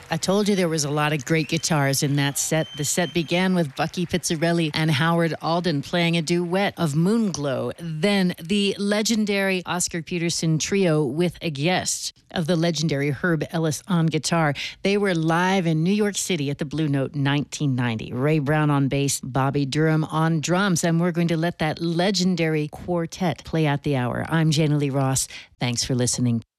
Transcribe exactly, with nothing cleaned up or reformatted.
I told you there was a lot of great guitars in that set. The set began with Bucky Pizzarelli and Howard Alden playing a duet of Moonglow. Then the legendary Oscar Peterson trio with a guest of the legendary Herb Ellis on guitar. They were live in New York City at the Blue Note nineteen ninety. Ray Brown on bass, Bobby Durham on drums, and we're going to let that legendary quartet play out the hour. I'm Jana Lee Ross. Thanks for listening.